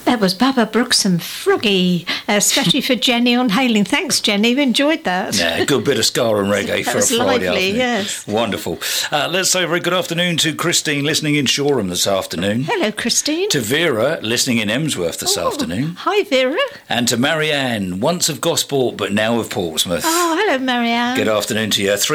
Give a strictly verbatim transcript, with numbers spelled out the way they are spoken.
That was Baba Brooks and Froggy, uh, especially for Jenny on Hailing. Thanks, Jenny. We enjoyed that. Yeah, a good bit of ska and reggae for a Friday lively, afternoon. Yes. Wonderful. Uh, let's say a very good afternoon to Christine, listening in Shoreham this afternoon. Hello, Christine. To Vera, listening in Emsworth this oh, afternoon. Hi, Vera. And to Marianne, once of Gosport, but now of Portsmouth. Oh, hello, Marianne. Good afternoon to you.